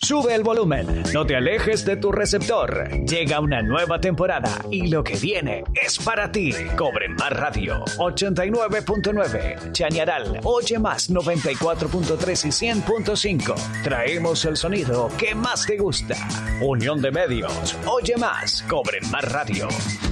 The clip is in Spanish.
Sube el volumen, no te alejes de tu receptor. Llega una nueva temporada y lo que viene es para ti. Cobre Más Radio 89.9, Chañaral, Oye Más 94.3 y 100.5. Traemos el sonido que más te gusta. Unión de Medios, Oye Más, Cobre Más Radio.